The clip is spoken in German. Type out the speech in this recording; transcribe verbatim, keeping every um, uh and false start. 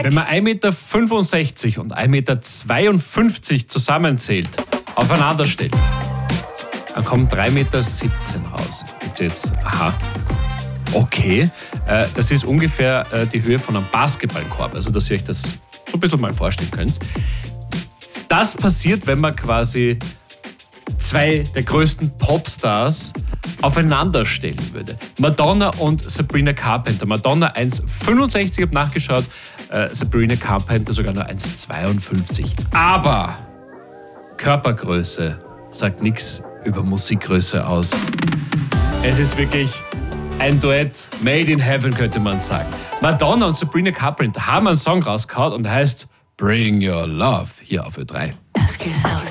Wenn man eins Komma fünfundsechzig Meter und eins Komma zweiundfünfzig Meter zusammenzählt, aufeinander stellt, dann kommen drei Komma siebzehn Meter raus. Und jetzt, aha, okay, äh, das ist ungefähr äh, die Höhe von einem Basketballkorb, also dass ihr euch das so ein bisschen mal vorstellen könnt. Das passiert, wenn man quasi zwei der größten Popstars aufeinander stellen würde. Madonna und Sabrina Carpenter. Madonna eins Komma fünfundsechzig, ich habe nachgeschaut, äh, Sabrina Carpenter sogar nur eins Komma zweiundfünfzig. Aber Körpergröße sagt nichts über Musikgröße aus. Es ist wirklich ein Duett made in heaven, könnte man sagen. Madonna und Sabrina Carpenter haben einen Song rausgehauen und heißt Bring Your Love hier auf Ö drei. Ask yourself,